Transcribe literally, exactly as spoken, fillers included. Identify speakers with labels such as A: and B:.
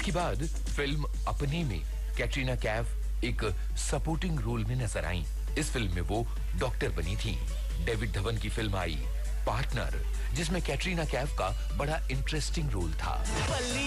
A: इसके बाद फिल्म अपने में कैटरीना कैफ एक सपोर्टिंग रोल में नजर आईं। इस फिल्म में वो डॉक्टर बनी थी। डेविड धवन की फिल्म आई पार्टनर, जिसमें कैटरीना कैफ का बड़ा इंटरेस्टिंग रोल था।